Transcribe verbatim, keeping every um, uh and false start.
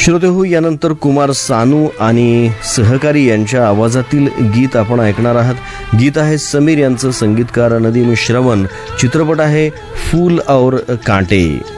श्रोते हो, यानंतर कुमार सानू आणि सहकारी यांच्या आवाजातील गीत आपण ऐकणार आहात. गीत आहे समीर यांचं, संगीतकार नदीम श्रवण. चित्रपट आहे फूल और कांटे.